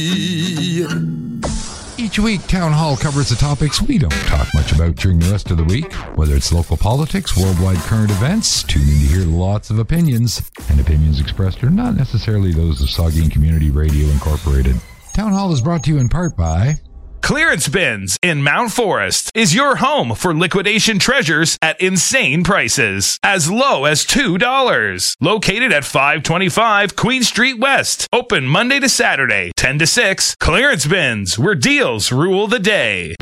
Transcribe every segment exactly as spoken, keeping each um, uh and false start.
Each week, Town Hall covers the topics we don't talk much about during the rest of the week. Whether it's local politics, worldwide current events, tune in to hear lots of opinions. And opinions expressed are not necessarily those of Saugeen Community Radio Incorporated. Town Hall is brought to you in part by... Clearance Bins in Mount Forest is your home for liquidation treasures at insane prices, as low as two dollars. Located at five twenty-five Queen Street West. Open Monday to Saturday, ten to six. Clearance Bins, where deals rule the day.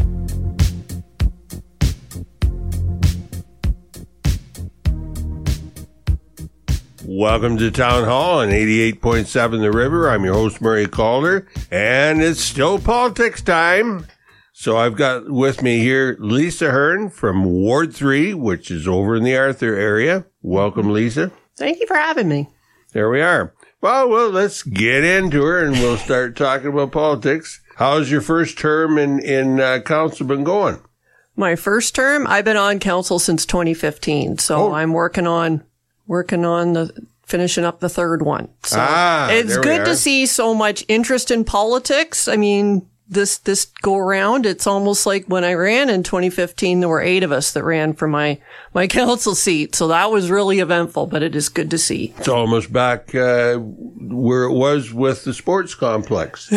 Welcome to Town Hall on eighty-eight point seven The River. I'm your host, Murray Calder, and it's still politics time. So I've got with me here Lisa Hearn from Ward three, which is over in the Arthur area. Welcome, Lisa. Thank you for having me. There we are. Well, well, let's get into her, and we'll start talking about politics. How's your first term in, in uh, council been going? My first term? I've been on council since twenty fifteen, so Oh. I'm working on... Working on the, finishing up the third one. So Ah, it's there we good are. to see so much interest in politics. I mean, this, this go around, it's almost like when I ran in twenty fifteen, there were eight of us that ran for my, my council seat. So that was really eventful, but it is good to see. It's almost back uh, where it was with the sports complex.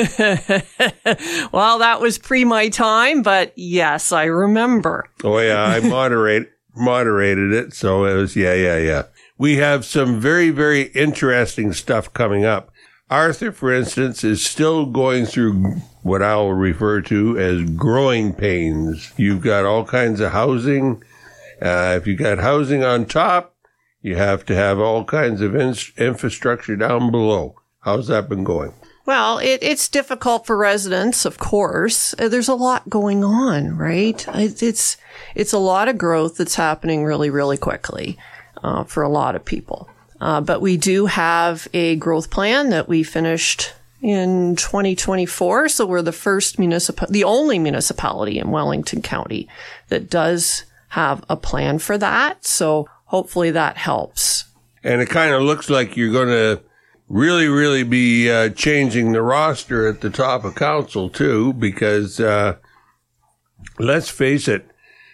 Well, that was pre my time, but yes, I remember. Oh, yeah, I moderate, moderated it, so it was, yeah, yeah, yeah. We have some very, very interesting stuff coming up. Arthur, for instance, is still going through what I'll refer to as growing pains. You've got all kinds of housing. Uh, if you got housing on top, you have to have all kinds of in- infrastructure down below. How's that been going? Well, it, it's difficult for residents, of course. Uh, There's a lot going on, right? It, it's it's a lot of growth that's happening really, really quickly uh, for a lot of people. Uh, but we do have a growth plan that we finished in twenty twenty-four. So we're the first municipal, the only municipality in Wellington County that does have a plan for that. So hopefully that helps. And it kind of looks like you're going to really, really be uh, changing the roster at the top of council, too, because uh, let's face it,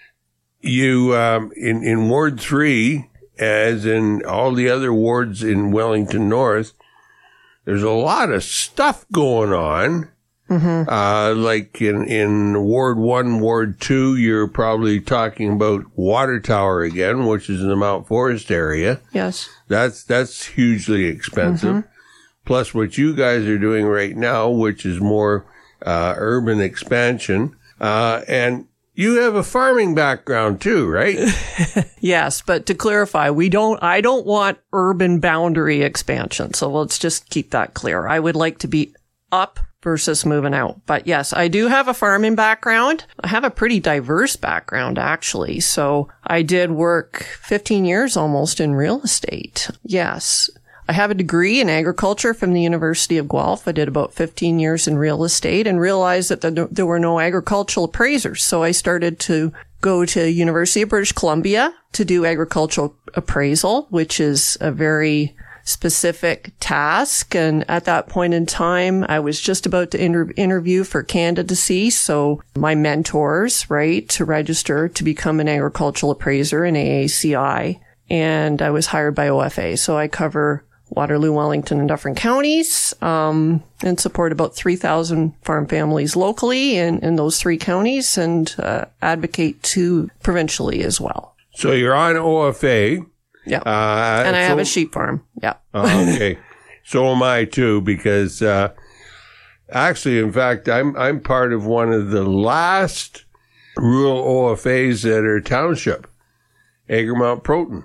you um, in, in Ward three, as in all the other wards in Wellington North, there's a lot of stuff going on. Mm-hmm. Uh, like in, in Ward one, Ward two, you're probably talking about Water Tower again, which is in the Mount Forest area. Yes. That's that's hugely expensive. Mm-hmm. Plus what you guys are doing right now, which is more uh, urban expansion. Uh, and you have a farming background too, right? Yes, but to clarify, we don't, I don't want urban boundary expansion. So let's just keep that clear. I would like to be up versus moving out. But yes, I do have a farming background. I have a pretty diverse background, actually. So I did work fifteen years almost in real estate. Yes. I have a degree in agriculture from the University of Guelph. I did about fifteen years in real estate and realized that there were no agricultural appraisers. So I started to go to University of British Columbia to do agricultural appraisal, which is a very specific task. And at that point in time, I was just about to inter- interview for candidacy. So my mentors, right, to register to become an agricultural appraiser in A A C I. And I was hired by O F A. So I cover Waterloo, Wellington, and Dufferin counties, um, and support about three thousand farm families locally in, in those three counties, and uh, advocate to provincially as well. So you're on O F A. Yeah. Uh, and I so, have a sheep farm. Yeah. uh, okay. So am I too, because uh, actually, in fact, I'm I'm part of one of the last rural O F As that are township, Egremont Proton.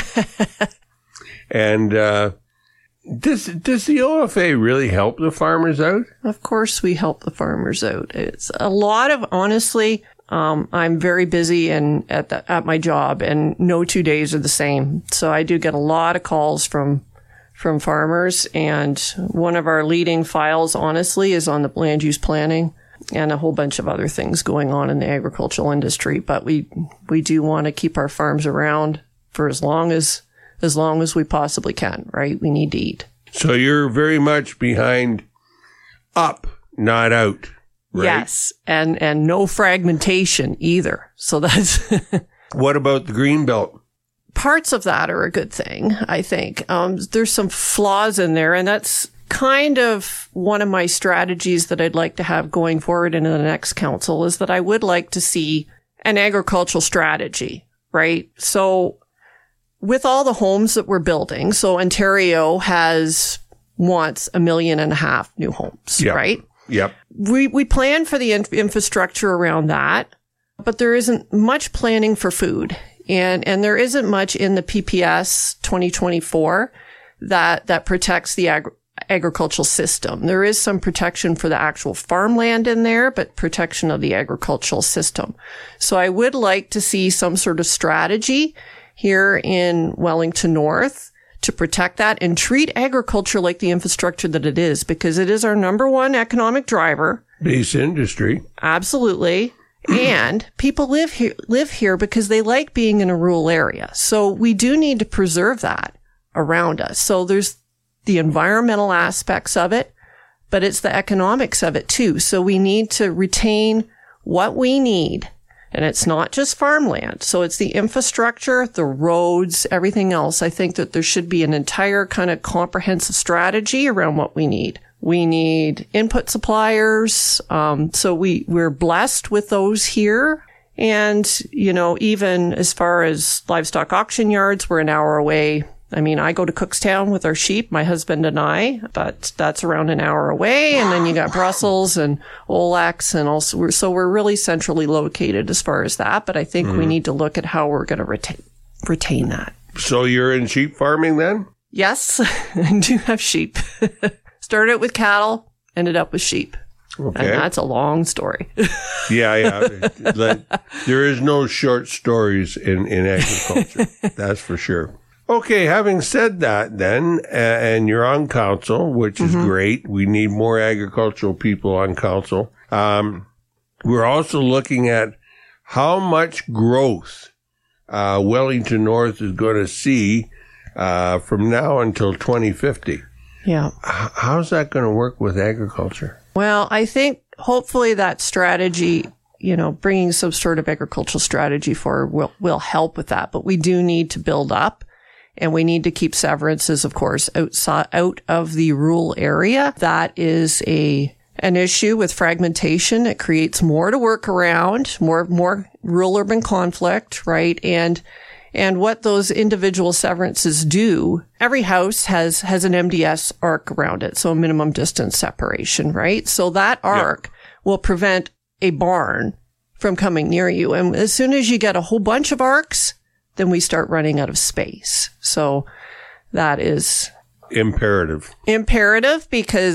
And uh, does does the O F A really help the farmers out? Of course, we help the farmers out. It's a lot of, honestly, um, I'm very busy and at the, at my job, and no two days are the same. So I do get a lot of calls from from farmers, and one of our leading files, honestly, is on the land use planning and a whole bunch of other things going on in the agricultural industry. But we we do want to keep our farms around for as long as as long as we possibly can, right? We need to eat. So you're very much behind up, not out. Right? Yes. And, and no fragmentation either. So that's what about the green belt? Parts of that are a good thing, I think. Um, there's some flaws in there, and that's kind of one of my strategies that I'd like to have going forward into the next council is that I would like to see an agricultural strategy, right? So with all the homes that we're building, so Ontario has wants a million and a half new homes, yep. right? Yep. We, we plan for the in- infrastructure around that, but there isn't much planning for food. And, and there isn't much in the P P S twenty twenty-four that, that protects the ag- agricultural system. There is some protection for the actual farmland in there, but protection of the agricultural system. So I would like to see some sort of strategy here in Wellington North to protect that and treat agriculture like the infrastructure that it is, because it is our number one economic driver. Base industry. Absolutely. And people live here, live here because they like being in a rural area. So we do need to preserve that around us. So there's the environmental aspects of it, but it's the economics of it too. So we need to retain what we need. And it's not just farmland. So it's the infrastructure, the roads, everything else. I think that there should be an entire kind of comprehensive strategy around what we need. We need input suppliers. Um, so we, we're blessed with those here. And, you know, even as far as livestock auction yards, we're an hour away. I mean, I go to Cookstown with our sheep, my husband and I, but that's around an hour away. And then you got Brussels and Olex, and also, we're, so we're really centrally located as far as that. But I think mm. we need to look at how we're going to retain, retain that. So you're in sheep farming then? Yes, I do have sheep. Started with cattle, ended up with sheep. Okay. And that's a long story. yeah, yeah. There is no short stories in, in agriculture. That's for sure. Okay, having said that then, uh, and you're on council, which is mm-hmm. great. We need more agricultural people on council. Um, we're also looking at how much growth uh, Wellington North is going to see uh, from now until twenty fifty. Yeah. H- how's that going to work with agriculture? Well, I think hopefully that strategy, you know, bringing some sort of agricultural strategy forward will, will help with that. But we do need to build up. And we need to keep severances, of course, outside, out of the rural area. That is a an issue with fragmentation. It creates more to work around, more more rural-urban conflict, right? And and what those individual severances do, every house has has an M D S arc around it, so a minimum distance separation, right? So that arc yep. will prevent a barn from coming near you. And as soon as you get a whole bunch of arcs, then we start running out of space. So that is imperative. Imperative because